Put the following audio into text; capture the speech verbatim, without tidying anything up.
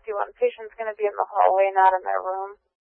Do you want patients going to be in the hallway, not in their room?